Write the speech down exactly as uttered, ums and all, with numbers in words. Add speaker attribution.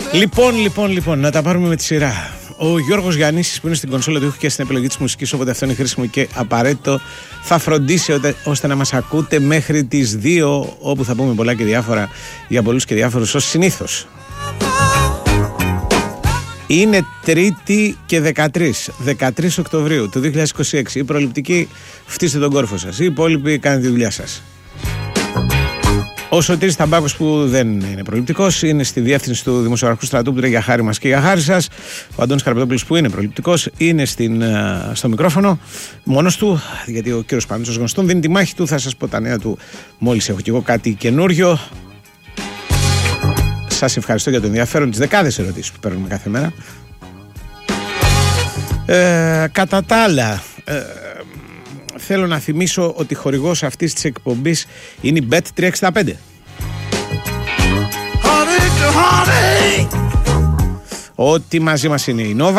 Speaker 1: Λοιπόν, λοιπόν, λοιπόν, να τα πάρουμε με τη σειρά. Ο Γιώργος Γιαννίσης, που είναι στην κονσόλα του ήχου και στην επιλογή της μουσικής, όποτε αυτό είναι χρήσιμο και απαραίτητο, θα φροντίσει ώστε να μας ακούτε μέχρι τις δύο, όπου θα πούμε πολλά και διάφορα για πολλούς και διάφορους, ως συνήθως. Είναι Τρίτη και δεκατρείς, δεκατρείς Οκτωβρίου του δύο χιλιάδες είκοσι έξι. Η προληπτική, φτύστε τον κόρφο σας. Οι υπόλοιποι κάνετε τη δουλειά σας. Ο Σωτήρης Ταμπάκος, που δεν είναι προληπτικός, είναι στη διεύθυνση του Δημοσιογραφικού Στρατού, που είναι για χάρη μας και για χάρη σας. Ο Αντώνης Καρπετόπουλος, που είναι προληπτικός, είναι στην, στο μικρόφωνο μόνος του, γιατί ο κύριος Πάνος, ως γνωστόν, δίνει τη μάχη του. Θα σας πω τα νέα του μόλις έχω και εγώ κάτι καινούριο. Σας ευχαριστώ για το ενδιαφέρον, τις δεκάδες ερωτήσεις που παίρνουμε κάθε μέρα. Ε, κατά τα άλλα, ε, θέλω να θυμίσω ότι χορηγός αυτής της εκπομπής είναι η μπετ τριακόσια εξήντα πέντε. Ότι μαζί μας είναι η Nova.